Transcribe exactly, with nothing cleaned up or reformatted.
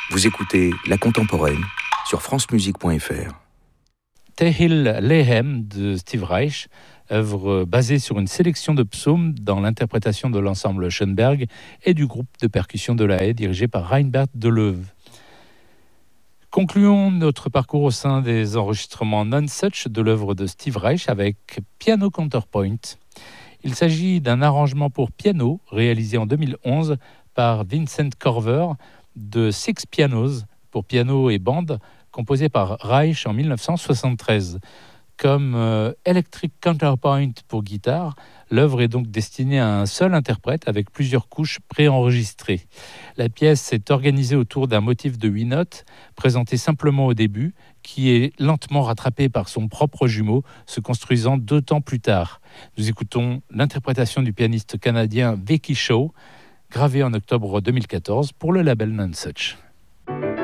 Vous écoutez La Contemporaine sur france musique point f r. Tehil Lehem de Steve Reich, œuvre basée sur une sélection de psaumes dans l'interprétation de l'ensemble Schoenberg et du groupe de percussion de La Haye dirigé par Reinbert Deleuve. Concluons notre parcours au sein des enregistrements Nonesuch de l'œuvre de Steve Reich avec Piano Counterpoint. Il s'agit d'un arrangement pour piano réalisé en deux mille onze par Vincent Korver de Six Pianos pour piano et bande, composé par Reich en dix-neuf cent soixante-treize. Comme euh, Electric Counterpoint pour guitare, l'œuvre est donc destinée à un seul interprète avec plusieurs couches préenregistrées. La pièce est organisée autour d'un motif de huit notes, présenté simplement au début, qui est lentement rattrapé par son propre jumeau, se construisant deux temps plus tard. Nous écoutons l'interprétation du pianiste canadien Vicky Shaw, gravée en octobre deux mille quatorze pour le label Nonesuch.